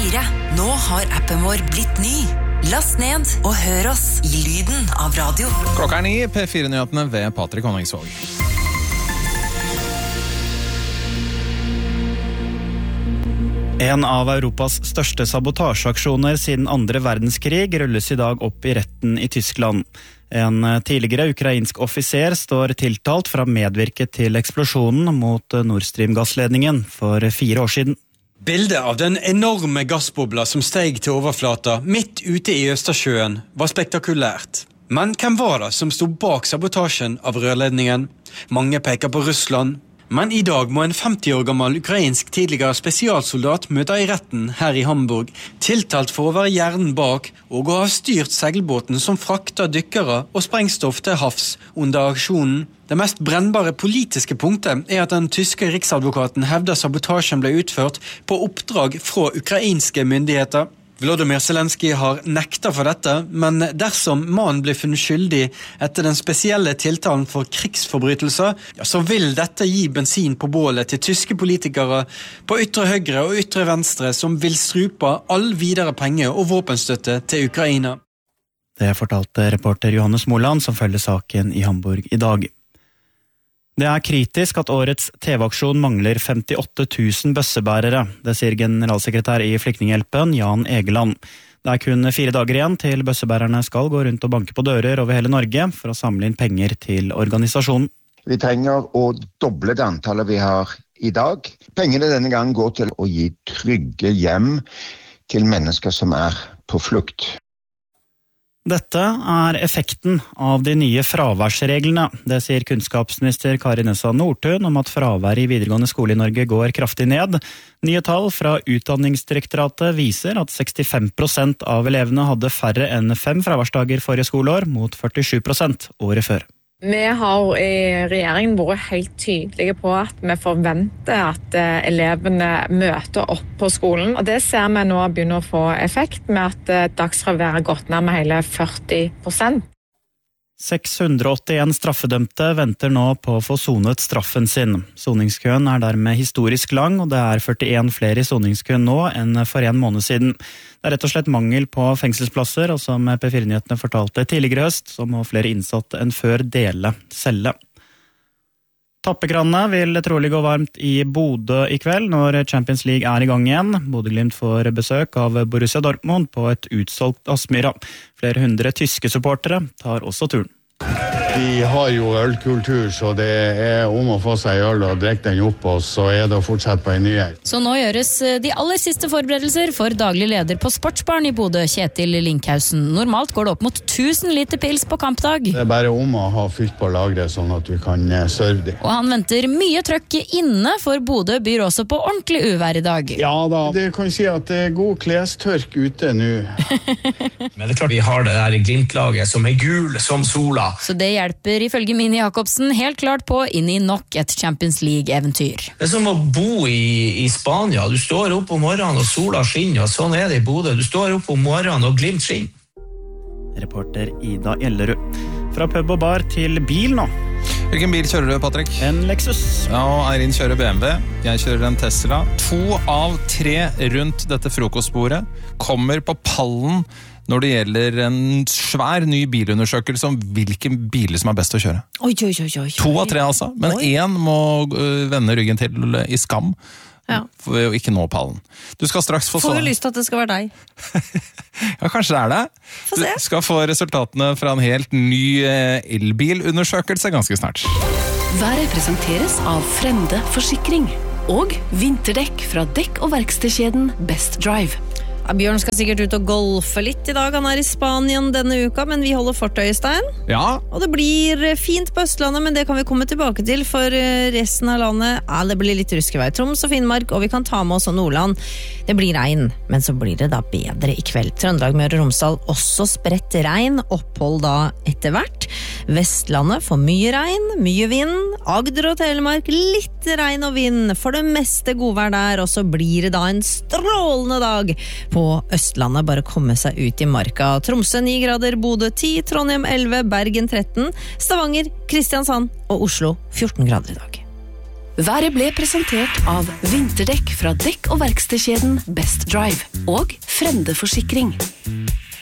P4. Nå har appen vår blitt ny. Last ned og hør oss i lyden av radio. Klokka 9, P4-nyhetene ved Patrick Honningsvåg. En av Europas største sabotasjeaksjoner siden andre verdenskrig rulles i dag opp i retten i Tyskland. En tidligere ukrainsk offiser står tiltalt for å ha medvirket til eksplosjonen mot Nord Stream-gassledningen for 4 år siden. Bildet av den enorme gassbobla som steg til overflata midt ute i Østersjøen var spektakulært. Men hvem var det som stod bak sabotasjen av rørledningen? Mange peker på Russland. Men i dag må en 50 år gammel ukrainsk tidligere spesialsoldat møte i retten her i Hamburg, tiltalt for å være hjernen bak og å ha styrt seilbåten som frakter dykkere og sprengstoff til havs under aksjonen. Det mest brennbare politiske punktet er at den tyske riksadvokaten hevder sabotasjen ble utført på oppdrag fra ukrainske myndigheter. Volodymyr Zelensky har nektet for dette, men dersom mannen blir funnet skyldig etter den spesielle tiltalen for krigsforbrytelser, så vil dette gi bensin på bålet til tyske politikere på ytre høyre og ytre venstre som vil strupe all videre penger og våpenstøtte til Ukraina. Det fortalte reporter Johannes Moland, som følger saken i Hamburg i dag. Det er kritisk at årets TV-aksjon mangler 58 000 bøssebærere. Det sier generalsekretær i Flyktninghjelpen, Jan Egeland. Det er kun 4 dager igjen til bøssebærerne skal gå rundt og banke på dører over hele Norge for å samle inn penger til organisasjonen. Vi trenger å doble det antallet vi har i dag. Pengene denne gangen går til å gi trygge hjem til mennesker som er på flukt. Dette er effekten av de nye fraværsreglene. Det sier kunnskapsminister Kari Nessa Nordtun om at fravær i videregående skole i Norge går kraftig ned. Nye tall fra Utdanningsdirektoratet viser at 65% av elevene hadde færre enn 5 fraværsdager forrige skoleår, mot 47% året før. Vi har i regjeringen vært helt tydelige på at vi forventer at elevene møter opp på skolen. Og det ser vi nå begynner å få effekt med at dagsfraværet har gått ned med hele 40%. 681 straffedømte venter nå på å få sonet straffen sin. Soningskøen er dermed historisk lang, og det er 41 flere i soningskøen nå enn for 1 måned siden. Det er rett og slett mangel på fengselsplasser, og som P4-nyhetene fortalte tidligere høst, så må flere innsatte enn før dele celle. Tappekranene vil trolig gå varmt i Bodø i kveld når Champions League er i gang igjen. Bodø-Glimt får besøk av Borussia Dortmund på et utsolgt Aspmyra. Flere 100 tyske supportere tar også turen. Vi har jo ølkultur, så det er om å få seg øl og drikke den opp, og så er det å fortsette på en ny her. Så nå gjøres de aller siste forberedelser for daglig leder på Sportsbaren i Bodø, Kjetil Linkhausen. Normalt går det opp mot 1000 liter pils på kampdag. Det er bare om å ha fylt på lagret, sånn at vi kan serve dem. Og han venter mye trøkk inne, for Bodø byr også på ordentlig uvær i dag. Ja da, det kan si at det er god klestørk ute nå. Men det er klart vi har det der Glimt-laget som er gul som sola. Så det hjelper ifølge Mini Jakobsen helt klart på inn i nok et Champions League-eventyr. Det er som å bo i Spania. Du står opp om morgenen og sola skinner, og sånn er det i Bodø. Du står opp om morgenen og Glimt skinner. Reporter Ida Ellerud. Fra pub og bar til bil nå. Hvilken bil kjører du, Patrick? En Lexus. Ja, og Eirin kjører BMW. Jeg kjører en Tesla. 2 av 3 rundt dette frokostbordet kommer på pallen når det gjelder en svær ny bilundersøkelse om hvilke biler som er best å kjøre. Oi. 2 av 3 altså, men 1 må vende ryggen til i skam. Ja. For å ikke nå pallen. Du skal straks få Får du lyst til at det skal være deg? Ja, kanskje det er det. Du skal få resultatene fra en helt ny elbilundersøkelse ganske snart. Været presenteres av Frende Forsikring og vinterdekk fra dekk- og verkstedkjeden Best Drive. Bjørn skal sikkert ut og golfe litt i dag. Han er i Spanien denne uka, men vi holder fort, Øystein. Ja. Og det blir fint på Østlandet, men det kan vi komme tilbake til, for resten av landet, det blir litt ruskevær. Troms og Finnmark, og vi kan ta med oss Nordland. Det blir regn, men så blir det da bedre i kveld. Trøndelag, Møre og Romsdal, også spredt regn, opphold da etter hvert. Vestlandet får mye regn, mye vind. Agder og Telemark, litt regn og vind. For det meste godvær der, og så blir det da en strålende dag på Østlandet. Bare komme seg ut i marka. Tromsø 9 grader, Bodø 10, Trondheim 11, Bergen 13, Stavanger, Kristiansand og Oslo 14 grader i dag. Været ble presentert av vinterdekk fra dekk- og verkstedkjeden Best Drive og Frende Forsikring.